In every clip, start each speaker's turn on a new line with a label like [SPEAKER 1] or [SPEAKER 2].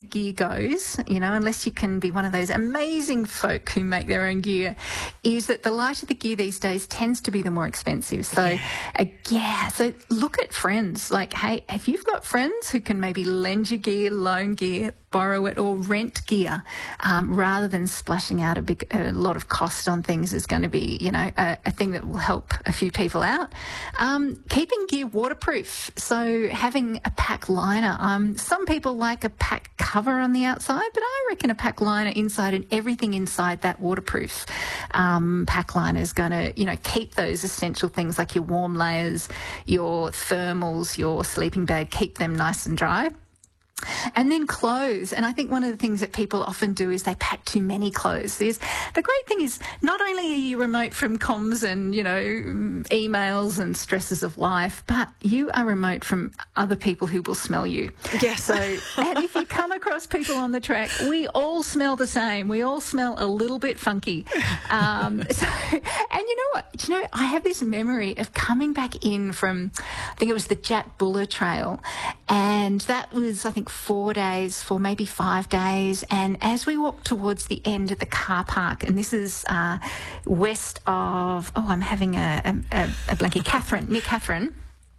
[SPEAKER 1] gear goes, unless you can be one of those amazing folk who make their own gear, is that the lighter the gear these days tends to be the more expensive. So, so look at friends. Like, hey, if you've got friends who can maybe lend you gear, loan gear, borrow it or rent gear, rather than splashing out a lot of cost on things is going to be, a thing that will help a few people out. Keeping gear waterproof. So having a pack liner. Some people like a pack cover on the outside, but I reckon a pack liner inside and everything inside that waterproof pack liner is going to, keep those essential things like your warm layers, your thermals, your sleeping bag, keep them nice and dry. And then clothes. And I think one of the things that people often do is they pack too many clothes. The great thing is not only are you remote from comms and, emails and stresses of life, but you are remote from other people who will smell you.
[SPEAKER 2] Yes.
[SPEAKER 1] So, and if you come across people on the track, we all smell the same. We all smell a little bit funky. And you know what? I have this memory of coming back in from, I think it was the Jack Buller Trail, and that was, I think, 4 days, maybe 5 days. And as we walked towards the end of the car park, and this is west of, I'm having a blankie, near Catherine,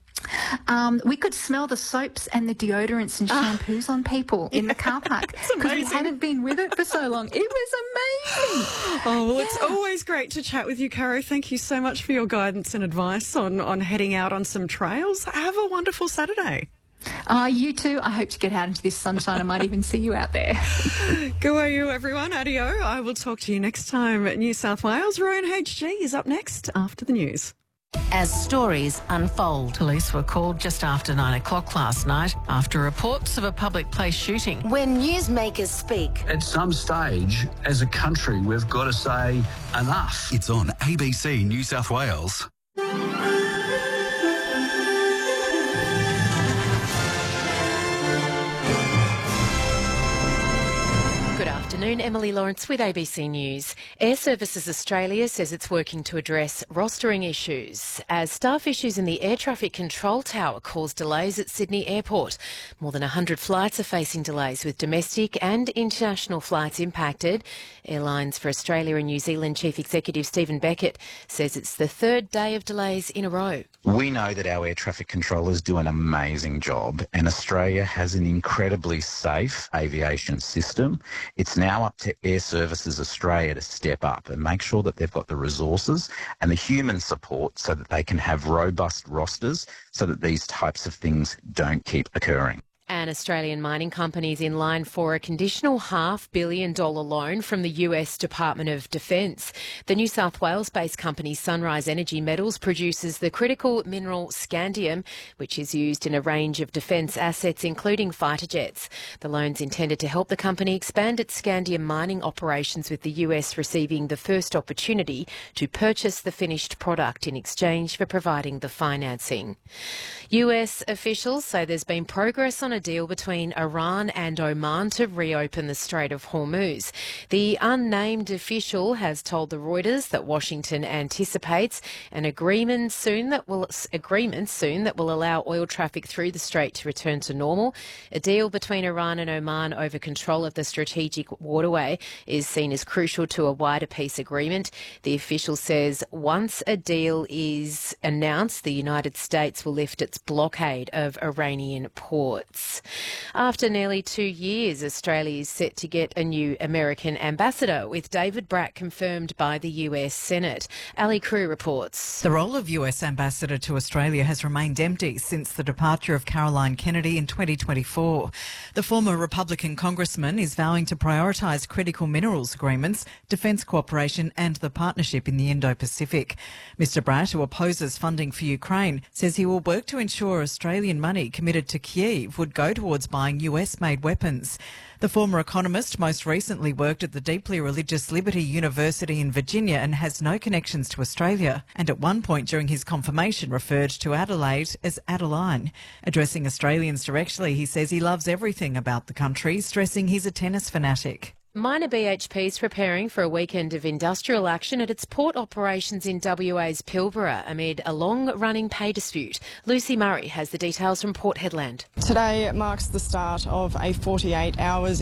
[SPEAKER 1] we could smell the soaps and the deodorants and shampoos on people in the car park because we hadn't been with it for so long. It was amazing.
[SPEAKER 2] It's always great to chat with you, Caro. Thank you so much for your guidance and advice on heading out on some trails. Have a wonderful Saturday.
[SPEAKER 1] You too. I hope to get out into this sunshine. I might even see you out there.
[SPEAKER 2] Go are you, everyone. Adio. I will talk to you next time. New South Wales, Rowan HG is up next after the news.
[SPEAKER 3] As stories unfold. Police were called just after 9 o'clock last night after reports of a public place shooting.
[SPEAKER 4] When newsmakers speak.
[SPEAKER 5] At some stage, as a country, we've got to say enough.
[SPEAKER 6] It's on ABC New South Wales.
[SPEAKER 7] Good afternoon, Emily Lawrence with ABC News. Air Services Australia says it's working to address rostering issues as staff issues in the air traffic control tower cause delays at Sydney Airport. More than 100 flights are facing delays with domestic and international flights impacted. Airlines for Australia and New Zealand Chief Executive Stephen Beckett says it's the third day of delays in a row.
[SPEAKER 8] We know that our air traffic controllers do an amazing job, and Australia has an incredibly safe aviation system. It's now up to Air Services Australia to step up and make sure that they've got the resources and the human support so that they can have robust rosters so that these types of things don't keep occurring.
[SPEAKER 7] And Australian mining companies in line for a conditional $500 million loan from the US Department of Defence. The New South Wales-based company Sunrise Energy Metals produces the critical mineral scandium, which is used in a range of defence assets, including fighter jets. The loan's intended to help the company expand its scandium mining operations, with the US receiving the first opportunity to purchase the finished product in exchange for providing the financing. US officials say there's been progress on a deal between Iran and Oman to reopen the Strait of Hormuz. The unnamed official has told the Reuters that Washington anticipates an agreement soon that will allow oil traffic through the strait to return to normal. A deal between Iran and Oman over control of the strategic waterway is seen as crucial to a wider peace agreement. The official says once a deal is announced, the United States will lift its blockade of Iranian ports. After nearly 2 years, Australia is set to get a new American ambassador, with David Bratt confirmed by the US Senate. Ali Crew reports.
[SPEAKER 9] The role of US ambassador to Australia has remained empty since the departure of Caroline Kennedy in 2024. The former Republican congressman is vowing to prioritise critical minerals agreements, defence cooperation and the partnership in the Indo-Pacific. Mr Bratt, who opposes funding for Ukraine, says he will work to ensure Australian money committed to Kyiv would go towards buying US-made weapons. The former economist most recently worked at the deeply religious Liberty University in Virginia and has no connections to Australia, and at one point during his confirmation referred to Adelaide as Adeline. Addressing Australians directly, he says he loves everything about the country, stressing he's a tennis fanatic.
[SPEAKER 7] Minor BHP is preparing for a weekend of industrial action at its port operations in WA's Pilbara amid a long-running pay dispute. Lucy Murray has the details from Port Hedland.
[SPEAKER 10] Today marks the start of a 48 hours